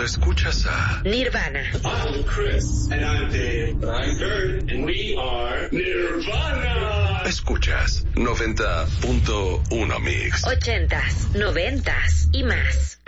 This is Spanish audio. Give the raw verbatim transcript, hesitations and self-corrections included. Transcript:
cuando escuchas a Nirvana. I'm Chris. And I'm Dave. I'm Kurt. And we are Nirvana. Escuchas noventa punto uno Mix. Ochentas, noventas y más.